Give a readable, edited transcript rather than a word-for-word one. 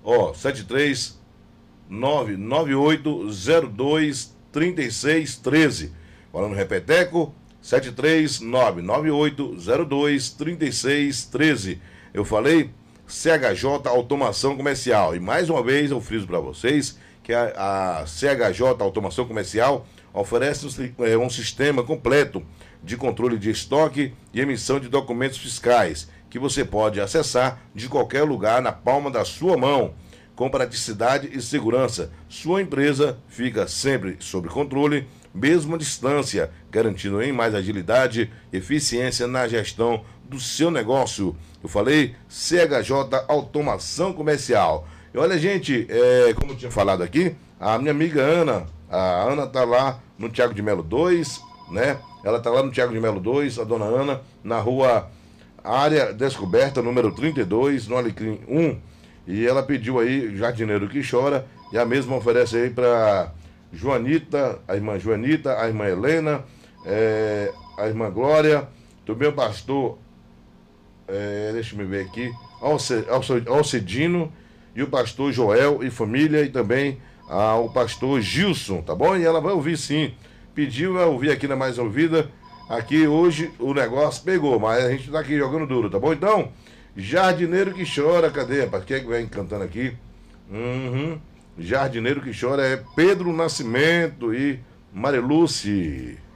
Ó, 73998023613. Falando repeteco, 73998023613. Eu falei CHJ Automação Comercial. E mais uma vez eu friso para vocês que a CHJ Automação Comercial oferece um sistema completo de controle de estoque e emissão de documentos fiscais, que você pode acessar de qualquer lugar na palma da sua mão, com praticidade e segurança. Sua empresa fica sempre sob controle, mesmo à distância, garantindo em mais agilidade e eficiência na gestão do seu negócio. Eu falei CHJ Automação Comercial. E olha, gente, como eu tinha falado aqui, a minha amiga Ana, a Ana tá lá no Thiago de Melo 2, né? Ela tá lá no Thiago de Melo 2, a dona Ana, na rua Área Descoberta, número 32, no Alecrim 1. E ela pediu aí Jardineiro que Chora, e a mesma oferece aí para Joanita, a irmã Joanita, a irmã Helena, a irmã Glória, do meu pastor, deixa eu ver aqui, Alcedino, e o pastor Joel e família, e também ao pastor Gilson, tá bom? E ela vai ouvir sim. Pediu, vai ouvir aqui na Mais Ouvida. Aqui hoje o negócio pegou, mas a gente tá aqui jogando duro, tá bom? Então, Jardineiro que Chora, cadê, rapaz? Quem é que vem cantando aqui? Jardineiro que Chora é Pedro Nascimento e Mariluce.